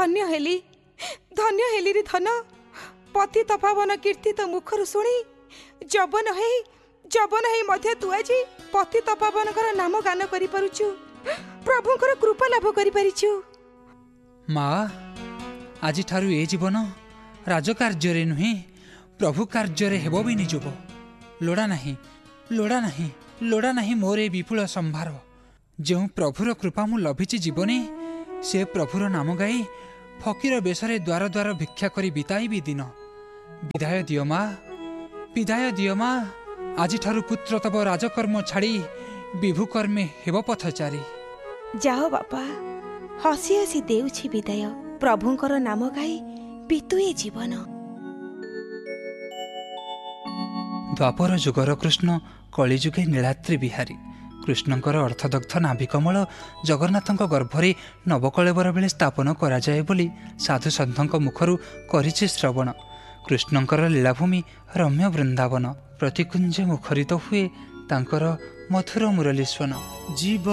धन्य हेली रे धन। पति तपावन कीर्ति तो मुखर शुणी जबन है मध्य तू आज पति तपावन नाम गान करि पारुछु, प्रभुंकर कृपा लाभ करि पारिछु। माँ आज ठारू ए जीवन राजकार्य नुहे प्रभु कार्य हेब भी निजुब। लोड़ा नहीं मोर ए विपुल संभार। जो प्रभुर कृपा मु लभिछि जीवने से प्रभुर नाम गाई फकीर बेशरे द्वार द्वार भिक्षा करी बिताइबी दिन। विदाय दियो माँ आज ठारू पुत्र तब राजकर्म छाड़ी विभु कर्मे हेब पथचारी। जाओ बापा, हसी हसी देउछि विदाय, प्रभुंकर नाम गाई बितुए जीवन। द्वापर जुगर कृष्ण कलिजुगे नीलाद्रि बिहारी। कृष्णଙ୍କର ଅର୍ଥଦଗ୍ଧ ନାଭିକମଳ ଜଗନ୍ନାଥଙ୍କ ଗର୍ଭରେ ନବକଳେବର ବେଳେ ସ୍ଥାପନ କରାଯାଏ ବୋଲି ସାଧୁ ସନ୍ଥଙ୍କ ମୁଖରୁ କରିଛି ଶ୍ରବଣ। କୃଷ୍ଣଙ୍କର ଲୀଳାଭୂମି ରମ୍ୟ ବୃନ୍ଦାବନ, ପ୍ରତିକୁଞ୍ଜ ମୁଖରିତ ହୁଏ ତାଙ୍କର ମଧୁର ମୁରଲୀ ସ୍ୱନ।